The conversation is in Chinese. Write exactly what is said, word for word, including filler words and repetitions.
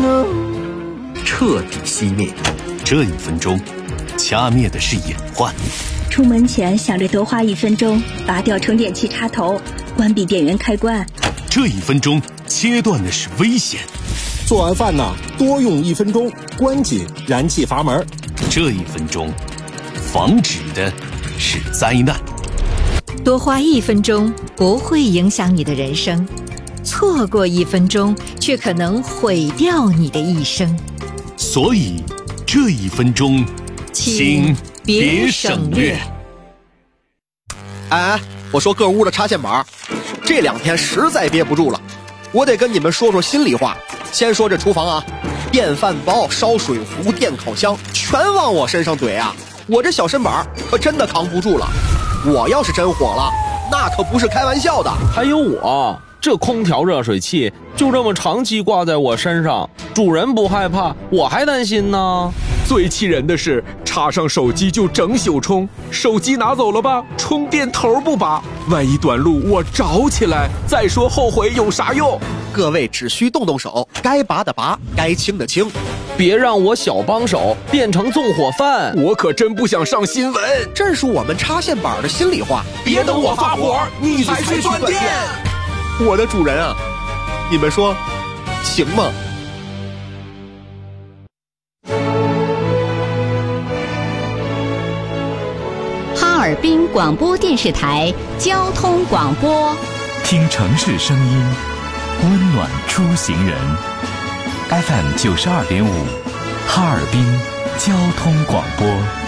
彻底熄灭。这一分钟，掐灭的是隐患。 出门前想着多花一分钟，拔掉充电器插头，关闭电源开关。 这一分钟，切断的是危险。 做完饭呢，多用一分钟，关紧燃气阀门。 这一分钟，防止的是灾难。 多花一分钟不会影响你的人生，错过一分钟却可能毁掉你的一生。 所以，这一分钟，请别省略。 哎，我说各屋的插线板，这两天实在憋不住了，我得跟你们说说心里话。先说这厨房啊，电饭煲、烧水壶、电烤箱全往我身上怼啊，我这小身板可真的扛不住了。我要是真火了，那可不是开玩笑的。 还有我这空调热水器就这么长期挂在我身上，主人不害怕，我还担心呢。 最气人的是，插上手机就整宿充，手机拿走了吧，充电头不拔，万一短路我着起来，再说后悔有啥用？ 各位只需动动手，该拔的拔，该清的清， 别让我小帮手变成纵火犯。 我可真不想上新闻， 这是我们插线板的心里话。 别等我发火，你才去断电。 我的主人啊，你们说行吗？ 哈尔滨广播电视台交通广播， 听城市声音，温暖出行人。F M 九十二点五，哈尔滨交通广播。